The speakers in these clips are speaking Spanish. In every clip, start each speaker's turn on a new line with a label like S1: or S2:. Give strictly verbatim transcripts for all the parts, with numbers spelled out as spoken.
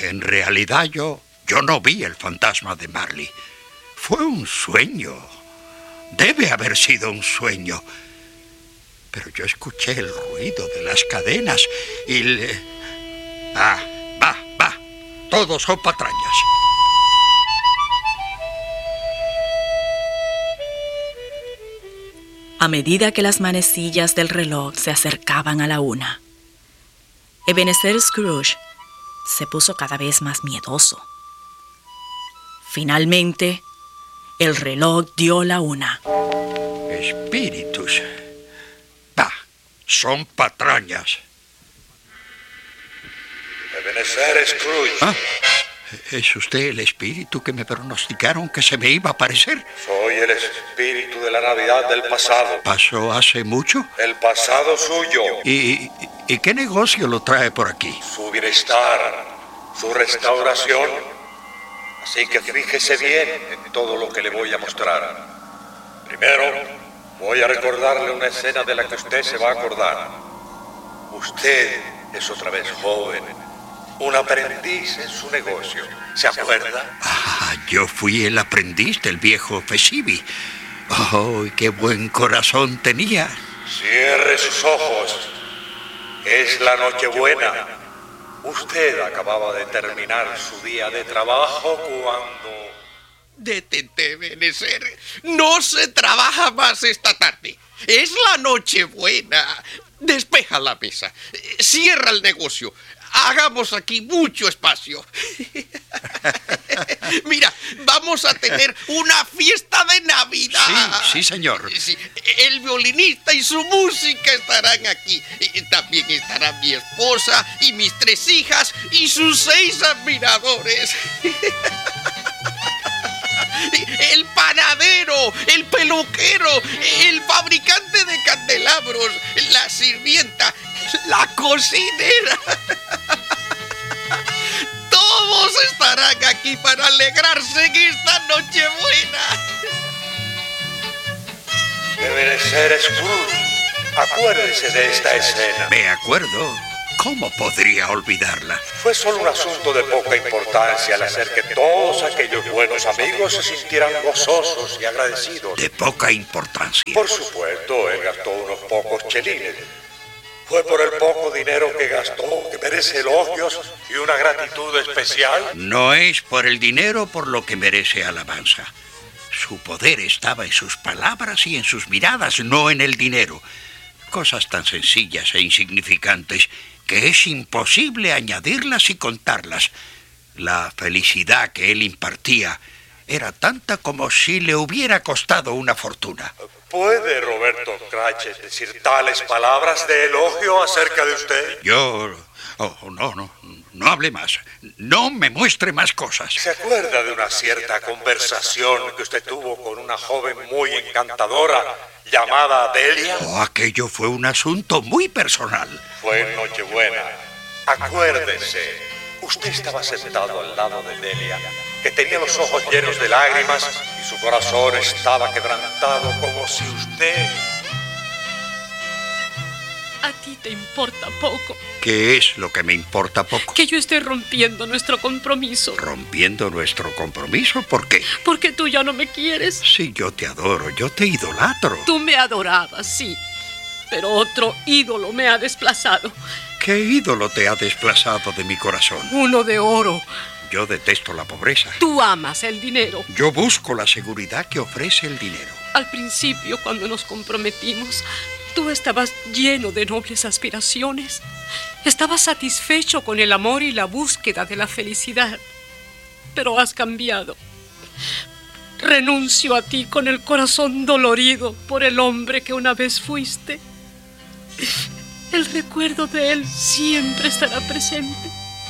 S1: En realidad yo, yo no vi el fantasma de Marley. Fue un sueño. Debe haber sido un sueño. Pero yo escuché el ruido de las cadenas y le... Ah, va, va. Todos son patrañas.
S2: A medida que las manecillas del reloj se acercaban a la una, Ebenezer Scrooge se puso cada vez más miedoso. Finalmente, el reloj dio la una.
S1: Espíritus. Va, son patrañas.
S3: Ebenezer Scrooge.
S1: ¿Ah? ¿Es usted el espíritu que me pronosticaron que se me iba a aparecer?
S3: Soy el espíritu de la Navidad del pasado.
S1: ¿Pasó hace mucho?
S3: El pasado suyo.
S1: ¿Y, y qué negocio lo trae por aquí?
S3: Su bienestar, su restauración. Así que fíjese bien en todo lo que le voy a mostrar. Primero, voy a recordarle una escena de la que usted se va a acordar. Usted es otra vez joven. Un aprendiz en su negocio. ¿Se acuerda?
S1: Ah, yo fui el aprendiz del viejo Fesibi. ¡Oh, qué buen corazón tenía!
S3: Cierre sus ojos. Es la Nochebuena. Usted acababa de terminar su día de trabajo cuando...
S4: Detente, Ebenezer. No se trabaja más esta tarde. Es la Nochebuena. Despeja la mesa. Cierra el negocio. Hagamos aquí mucho espacio. Mira, vamos a tener una fiesta de Navidad.
S1: Sí, sí, señor.
S4: Sí, el violinista y su música estarán aquí. También estarán mi esposa y mis tres hijas y sus seis admiradores. El panadero, el peluquero, el fabricante de candelabros, la sirvienta, la cocinera. Todos estarán aquí para alegrarse en esta Nochebuena.
S3: Ebenezer Scrooge, acuérdese de esta escena.
S1: Me acuerdo. ¿Cómo podría olvidarla?
S3: Fue solo un asunto de poca importancia al hacer que todos aquellos buenos amigos se sintieran gozosos y agradecidos.
S1: De poca importancia.
S3: Por supuesto, él gastó unos pocos chelines. Fue por el poco dinero que gastó, que merece elogios y una gratitud especial.
S1: No es por el dinero por lo que merece alabanza. Su poder estaba en sus palabras y en sus miradas, no en el dinero. Cosas tan sencillas e insignificantes que es imposible añadirlas y contarlas. La felicidad que él impartía era tanta como si le hubiera costado una fortuna.
S3: ¿Puede Roberto Cratchit decir tales palabras de elogio acerca de usted?
S1: Yo... Oh, no, no, no hable más. No me muestre más cosas.
S3: ¿Se acuerda de una cierta conversación que usted tuvo con una joven muy encantadora llamada Delia?
S1: Oh, aquello fue un asunto muy personal.
S3: Fue en Nochebuena. Acuérdese, usted estaba sentado al lado de Delia, que tenía los ojos llenos de lágrimas y su corazón estaba quebrantado como si usted...
S5: A ti te importa poco.
S1: ¿Qué es lo que me importa poco?
S5: Que yo esté rompiendo nuestro compromiso.
S1: ¿Rompiendo nuestro compromiso? ¿Por qué?
S5: Porque tú ya no me quieres.
S1: Sí, yo te adoro, yo te idolatro.
S5: Tú me adorabas, sí. Pero otro ídolo me ha desplazado.
S1: ¿Qué ídolo te ha desplazado de mi corazón?
S5: Uno de oro.
S1: Yo detesto la pobreza.
S5: Tú amas el dinero.
S1: Yo busco la seguridad que ofrece el dinero.
S5: Al principio, cuando nos comprometimos, tú estabas lleno de nobles aspiraciones. Estabas satisfecho con el amor y la búsqueda de la felicidad. Pero has cambiado. Renuncio a ti con el corazón dolorido por el hombre que una vez fuiste. El recuerdo de él siempre estará presente.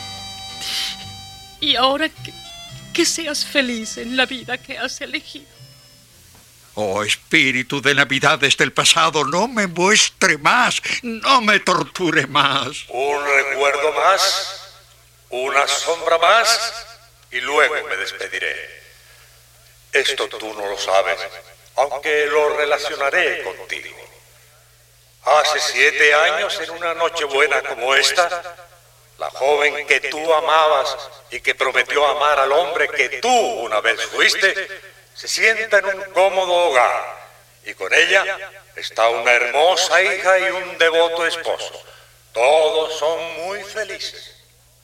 S5: Y ahora que, que seas feliz en la vida que has elegido.
S1: Oh, espíritu de Navidades del pasado, no me muestre más, no me torture más.
S3: Un recuerdo más, una sombra más, y luego me despediré. Esto tú no lo sabes, aunque lo relacionaré contigo. Hace siete años, en una Nochebuena como esta, la joven que tú amabas y que prometió amar al hombre que tú una vez fuiste, se sienta en un cómodo hogar, y con ella está una hermosa hija y un devoto esposo. Todos son muy felices.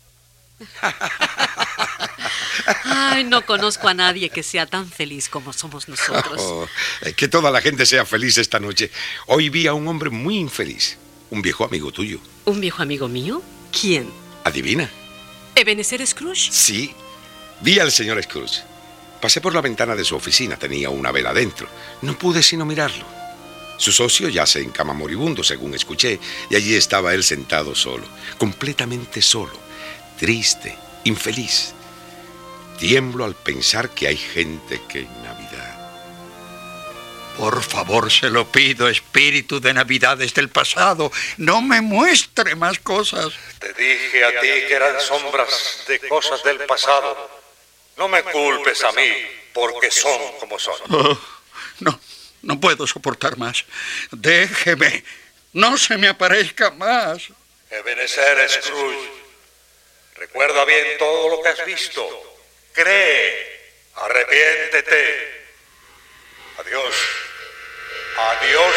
S5: Ay, no conozco a nadie que sea tan feliz como somos nosotros.
S6: Oh, que toda la gente sea feliz esta noche. Hoy vi a un hombre muy infeliz, un viejo amigo tuyo.
S5: ¿Un viejo amigo mío? ¿Quién?
S6: ¿Adivina?
S5: ¿Ebenezer Scrooge?
S6: Sí, vi al señor Scrooge. Pasé por la ventana de su oficina, tenía una vela dentro. No pude sino mirarlo. Su socio yace en cama moribundo, según escuché, y allí estaba él sentado solo, completamente solo, triste, infeliz. Tiemblo al pensar que hay gente que en Navidad...
S1: Por favor, se lo pido, espíritu de Navidades del pasado, no me muestre más cosas.
S3: Te dije a ti que eran sombras de cosas del pasado. No me culpes a mí, porque son como son.
S1: Oh, no, no puedo soportar más. Déjeme, no se me aparezca más.
S3: Ebenezer Scrooge, recuerda bien todo lo que has visto. Cree, arrepiéntete. Adiós. Adiós.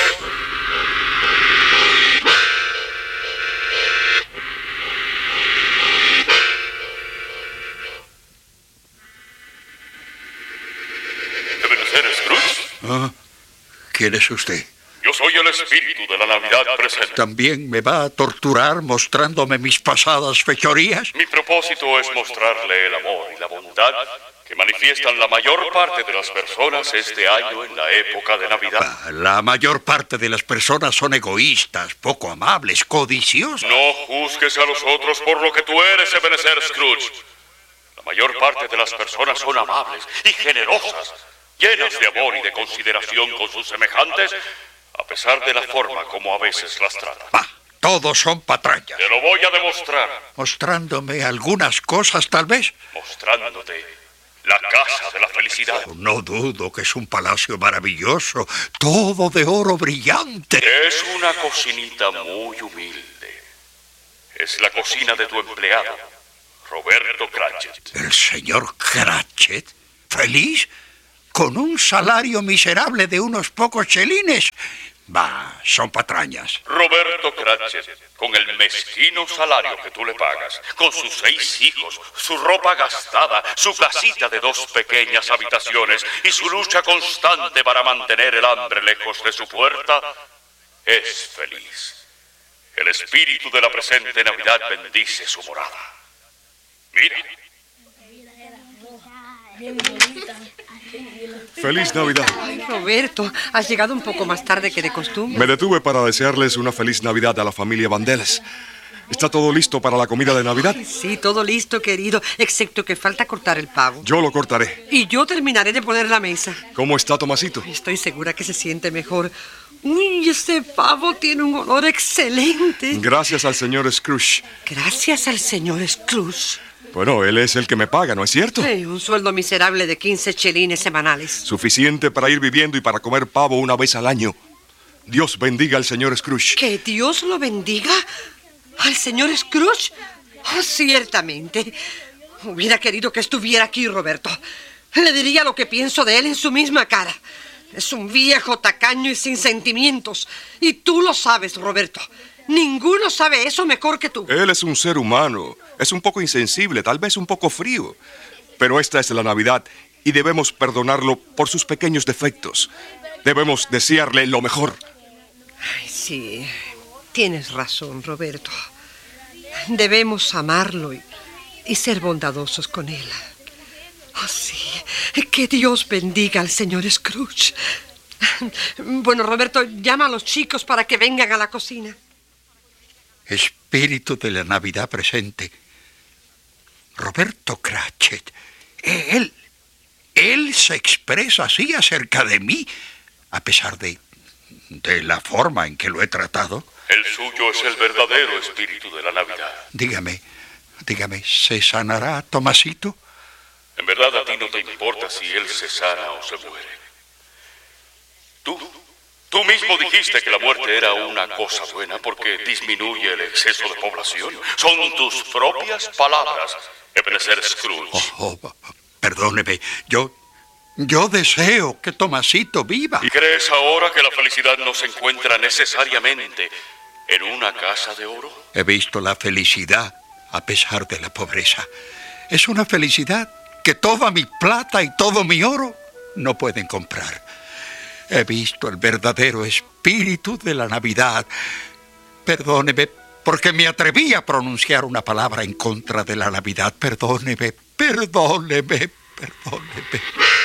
S7: ¿Ebenezer Scrooge?
S1: Ah, ¿quién es usted?
S7: Yo soy el espíritu de la Navidad presente.
S1: ¿También me va a torturar mostrándome mis pasadas fechorías?
S7: Mi propósito es mostrarle el amor y la bondad que manifiestan la mayor parte de las personas este año en la época de Navidad.
S1: Ah, la mayor parte de las personas son egoístas, poco amables, codiciosas.
S7: No juzgues a los otros por lo que tú eres, Ebenezer Scrooge. La mayor parte de las personas son amables y generosas, llenas de amor y de consideración con sus semejantes, a pesar de la forma como a veces las tratan.
S1: Ah, todos son patrañas.
S7: Te lo voy a demostrar.
S1: ¿Mostrándome algunas cosas, tal vez?
S7: Mostrándote la casa de la felicidad.
S1: Oh, no dudo que es un palacio maravilloso, todo de oro brillante.
S7: Es una cocinita muy humilde. Es la cocina de tu empleado, Roberto Cratchit.
S1: ¿El señor Cratchit? ¿Feliz? ¿Con un salario miserable de unos pocos chelines? Bah, son patrañas.
S7: Roberto Cratchit, con el mezquino salario que tú le pagas, con sus seis hijos, su ropa gastada, su casita de dos pequeñas habitaciones y su lucha constante para mantener el hambre lejos de su puerta, es feliz. El espíritu de la presente Navidad bendice su morada. Mira.
S8: ¡Feliz Navidad!
S9: Ay, Roberto, has llegado un poco más tarde que de costumbre.
S8: Me detuve para desearles una feliz Navidad a la familia Vandellas. ¿Está todo listo para la comida de Navidad?
S9: Sí, todo listo, querido, excepto que falta cortar el pavo.
S8: Yo lo cortaré.
S9: Y yo terminaré de poner la mesa.
S8: ¿Cómo está Tomasito?
S9: Estoy segura que se siente mejor. Uy, ese pavo tiene un olor excelente.
S8: Gracias al señor Scrooge.
S9: Gracias al señor Scrooge.
S8: Bueno, él es el que me paga, ¿no es cierto?
S9: Sí, un sueldo miserable de quince chelines semanales.
S8: Suficiente para ir viviendo y para comer pavo una vez al año. Dios bendiga al señor Scrooge.
S9: ¿Que Dios lo bendiga? ¿Al señor Scrooge? Oh, ciertamente. Hubiera querido que estuviera aquí, Roberto. Le diría lo que pienso de él en su misma cara. Es un viejo tacaño y sin sentimientos. Y tú lo sabes, Roberto. Ninguno sabe eso mejor que tú.
S8: Él es un ser humano. Es un poco insensible, tal vez un poco frío. Pero esta es la Navidad y debemos perdonarlo por sus pequeños defectos. Debemos desearle lo mejor.
S9: Ay, sí, tienes razón, Roberto. Debemos amarlo y, y ser bondadosos con él. Oh, sí, que Dios bendiga al señor Scrooge. Bueno, Roberto, llama a los chicos para que vengan a la cocina.
S1: Espíritu de la Navidad presente. Roberto Cratchit, él, él se expresa así acerca de mí, a pesar de, de la forma en que lo he tratado.
S7: El suyo es el verdadero espíritu de la Navidad.
S1: Dígame, dígame, ¿se sanará Tomasito?
S7: En verdad a ti no te importa si él se sana o se muere. Tú, tú mismo dijiste que la muerte era una cosa buena porque disminuye el exceso de población. Son tus propias palabras. Ebenezer Scrooge.
S1: Oh, oh, perdóneme, yo... Yo deseo que Tomasito viva.
S7: ¿Y crees ahora que la felicidad no se encuentra necesariamente en una casa de oro?
S1: He visto la felicidad a pesar de la pobreza. Es una felicidad que toda mi plata y todo mi oro no pueden comprar. He visto el verdadero espíritu de la Navidad. Perdóneme, porque me atreví a pronunciar una palabra en contra de la Navidad. Perdóneme, perdóneme, perdóneme.